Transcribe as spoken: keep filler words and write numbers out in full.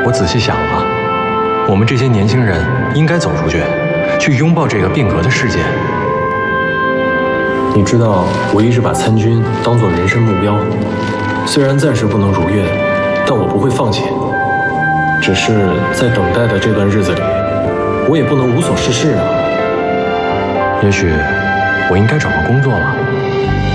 我仔细想了，我们这些年轻人应该走出去，去拥抱这个变革的世界。你知道，我一直把参军当作人生目标，虽然暂时不能如愿，但我不会放弃。只是在等待的这段日子里，我也不能无所事事啊。也许我应该找个工作了。